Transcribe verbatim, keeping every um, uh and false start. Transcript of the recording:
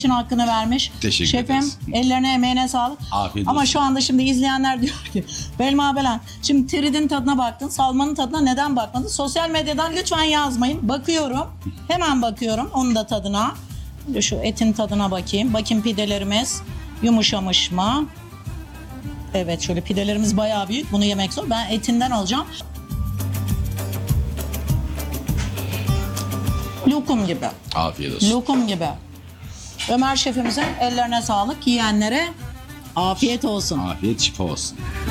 için hakkını vermiş. Teşekkür Şefim ederiz. ellerine emeğine sağlık. Afiyet Ama olsun. şu anda şimdi izleyenler diyor ki Belma Belen şimdi tiridin tadına baktın, salmanın tadına neden bakmadın? Sosyal medyadan lütfen yazmayın. Bakıyorum. Hemen bakıyorum onun da tadına. Şu etin tadına bakayım. Bakayım pidelerimiz yumuşamış mı? Evet, şöyle pidelerimiz bayağı büyük. Bunu yemek zor. Ben etinden alacağım. Lokum gibi. Afiyet olsun. Lokum gibi. Ömer şefimizin ellerine sağlık. Yiyenlere afiyet olsun. Afiyet şifa olsun.